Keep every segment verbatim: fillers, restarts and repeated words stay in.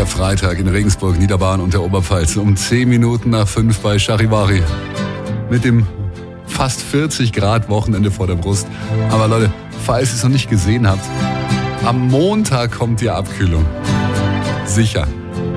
Der Freitag in Regensburg, Niederbayern und der Oberpfalz um zehn Minuten nach fünf bei Charivari. Mit dem fast vierzig Grad Wochenende vor der Brust. Aber Leute, falls ihr es noch nicht gesehen habt, am Montag kommt die Abkühlung. Sicher.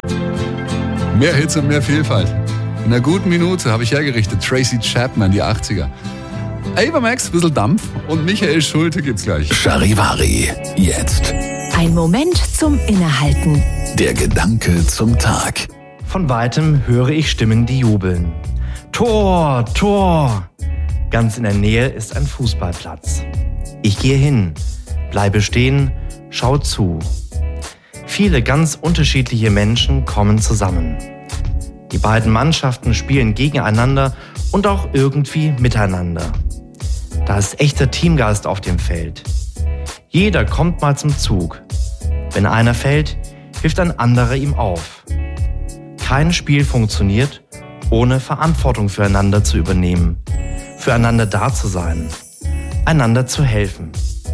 Mehr Hits und mehr Vielfalt. In einer guten Minute habe ich hergerichtet Tracy Chapman, die achtziger. Ava Max, ein bisschen Dampf und Michael Schulte gibt's gleich. Charivari, jetzt. Ein Moment zum Innehalten. Der Gedanke zum Tag. Von weitem höre ich Stimmen, die jubeln. Tor, Tor! Ganz in der Nähe ist ein Fußballplatz. Ich gehe hin, bleibe stehen, schau zu. Viele ganz unterschiedliche Menschen kommen zusammen. Die beiden Mannschaften spielen gegeneinander und auch irgendwie miteinander. Da ist echter Teamgeist auf dem Feld. Jeder kommt mal zum Zug. Wenn einer fällt, hilft ein anderer ihm auf. Kein Spiel funktioniert, ohne Verantwortung füreinander zu übernehmen, füreinander da zu sein, einander zu helfen.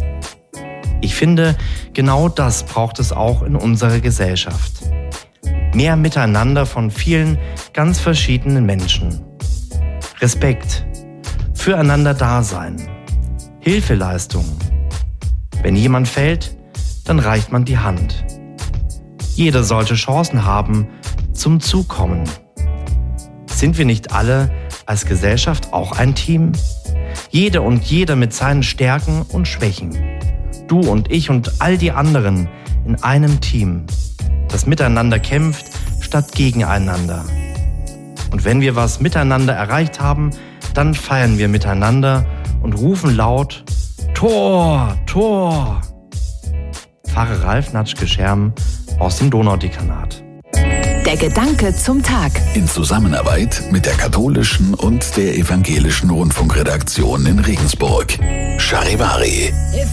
Ich finde, genau das braucht es auch in unserer Gesellschaft. Mehr Miteinander von vielen ganz verschiedenen Menschen. Respekt, füreinander Dasein, Hilfeleistung. Wenn jemand fällt, dann reicht man die Hand. Jeder sollte Chancen haben zum Zukommen. Sind wir nicht alle als Gesellschaft auch ein Team? Jeder und jeder mit seinen Stärken und Schwächen. Du und ich und all die anderen in einem Team, das miteinander kämpft statt gegeneinander. Und wenn wir was miteinander erreicht haben, dann feiern wir miteinander und rufen laut Tor, Tor! Pfarrer Ralf Natschke-Scherm aus dem Donaudekanat. Der Gedanke zum Tag. In Zusammenarbeit mit der katholischen und der evangelischen Rundfunkredaktion in Regensburg. Charivari.